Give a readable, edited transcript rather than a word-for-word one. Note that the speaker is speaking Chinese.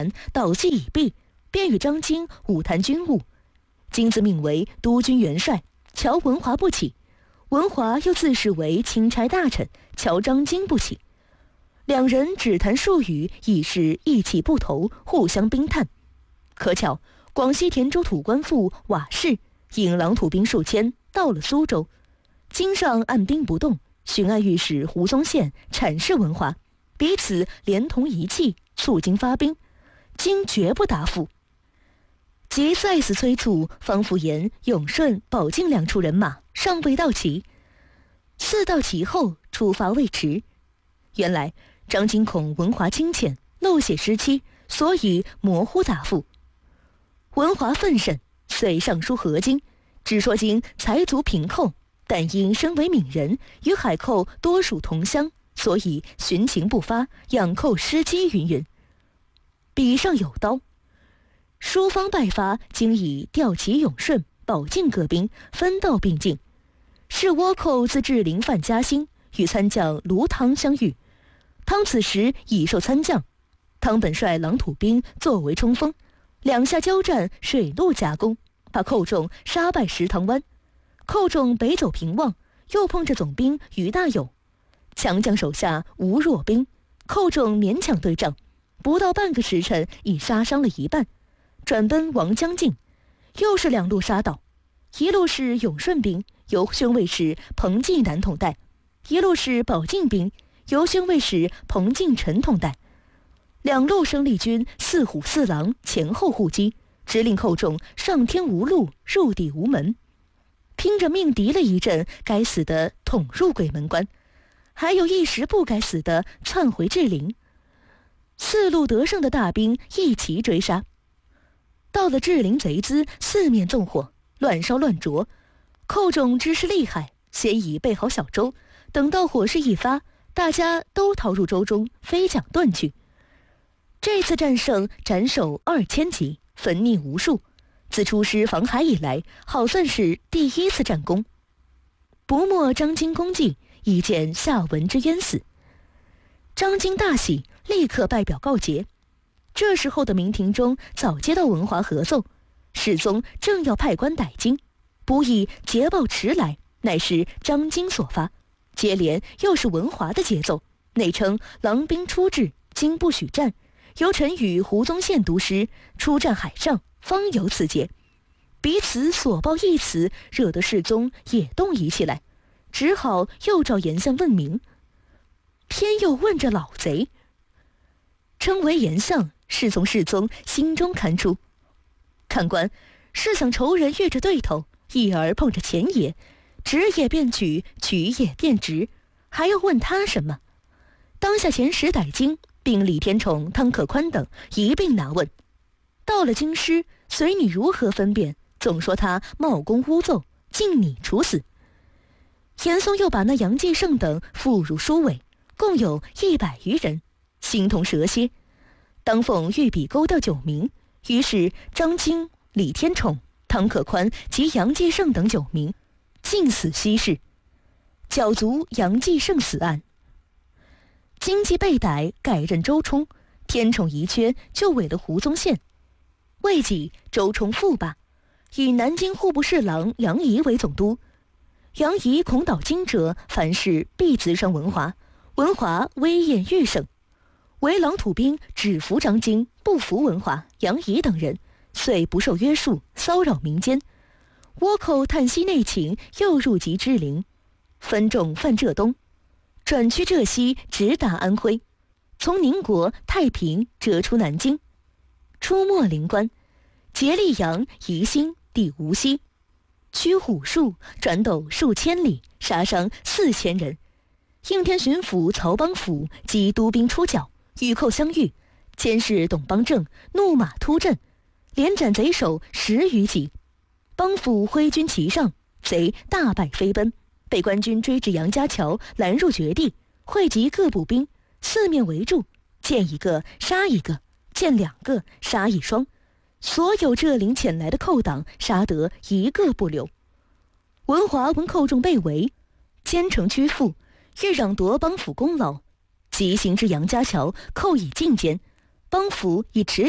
谈，导计已毕，便与张经晤谈军务。经自命为督军元帅，瞧文华不起，文华又自视为钦差大臣，瞧张经不起。两人只谈数语，已是意气不投，互相冰炭。可巧广西田州土官府瓦氏引狼土兵数千到了苏州，京上按兵不动，巡按御史胡宗宪阐释文华，彼此连同一气，促京发兵，京绝不答复。即再次催促，方福延、永顺、保靖两处人马尚未到齐，4到齐后出发未迟。原来张经恐文华轻浅，漏写失期，所以模糊答复。文华愤甚，遂上书何京，只说经才族平寇，但因身为闽人，与海寇多属同乡，所以寻情不发，养寇失机云云。笔上有刀。书方拜发，经已调集永顺、保靖各兵，分道并进。是倭寇自志陵犯嘉兴，与参将卢汤相遇。汤此时已授参将，汤本率狼土兵作为冲锋，两下交战，水陆夹攻，把寇众杀败石塘湾。寇众北走平望，又碰着总兵于大有，强将手下无弱兵，寇众勉强对仗，不到半个时辰，已杀伤了一半。转奔王江境，又是2路杀倒，一路是永顺兵，由宣慰使彭继南统带；一路是保靖兵，由宣慰使彭敬臣统带。2路生力军4虎4狼前后互击，直令寇众上天无路，入地无门。拼着命敌了一阵，该死的捅入鬼门关，还有一时不该死的窜回志陵。4路得胜的大兵一齐追杀。到了志陵贼资，四面纵火，乱烧乱灼。寇众知是厉害，先已备好小舟，等到火势一发，大家都逃入舟中，飞桨遁去。这次战胜斩首2000级，焚匿无数，自出师防海以来，好算是第1次战功。不莫张经功绩，以见下文之冤死。张经大喜，立刻拜表告捷。这时候的明廷中早接到文华合奏，世宗正要派官逮经，不意捷报迟来，乃是张经所发。接连又是文华的节奏，内称狼兵出至，经不许战，由臣与胡宗宪督师出战海上，方有此节。彼此所报一词，惹得世宗也动疑起来，只好又召严相问明。偏又问着老贼，称为严相，是从世宗心中看出。看官是想仇人越着对头，一而碰着前也，直也便举，举也便直，还要问他什么？当下遣使逮经，并李天宠、汤可宽等一并拿问。到了京师，随你如何分辨，总说他冒功诬奏，尽你处死。严嵩又把那杨继盛等附入书尾，共有100余人，形同蛇蝎。当奉御笔勾调9名，于是张经、李天宠、汤可宽及杨继盛等9名尽死西市，剿足杨继盛死案。经济被逮，改任周冲，天宠遗缺，就委了胡宗宪。未几，周冲复罢，以南京户部侍郎杨仪为总督。杨仪恐倒京者，凡事必咨商文华，文华威焰愈盛。为狼土兵只服张经，不服文华、杨仪等人，遂不受约束，骚扰民间。倭寇探悉内情，又入籍志陵，分众犯浙东，转趋浙西，直达安徽，从宁国、太平折出南京，出没灵关，劫溧阳、宜兴、抵无锡，驱虎术，转斗数千里，杀伤4000人。应天巡抚曹邦甫及督兵出剿，与寇相遇，监视董邦正怒马突阵，连斩贼首10余级。邦甫挥军齐上，贼大败飞奔，被官军追至杨家桥，拦入绝地，汇集各部兵，四面围住，见一个杀一个，见2个杀1双，所有浙陵遣来的寇党杀得一个不留。文华闻寇众被围，兼程屈服，欲攘夺邦府功劳，即行至杨家桥，寇以进监，邦府以持